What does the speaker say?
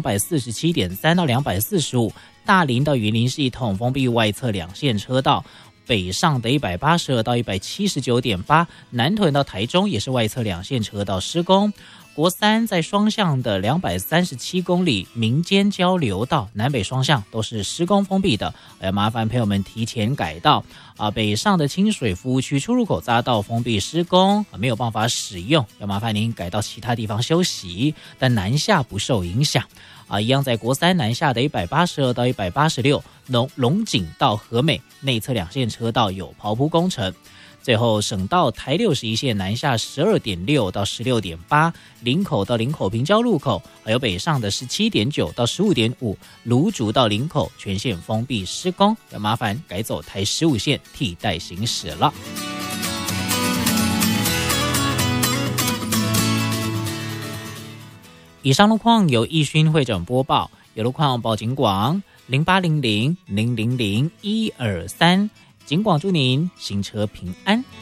247.3到245，大林到云林是一统封闭外侧两线车道，北上的182到179.8，南屯到台中也是外侧两线车道施工。国三在双向的237公里民间交流道，南北双向都是施工封闭的，麻烦朋友们提前改道北上的清水服务区出入口匝道封闭施工，没有办法使用，要麻烦您改到其他地方休息，但南下不受影响。一样在国三南下的182到186，龙井到和美内侧两线车道有刨铺工程。最后省道台61线南下 12.6 到 16.8， 林口到林口平交路口，还有北上的 17.9 到 15.5， 芦竹到林口全线封闭施工，要麻烦改走台15线替代行驶了。以上路况由义勋会诊播报，有路况报警广0800 000 123，警广祝您行车平安。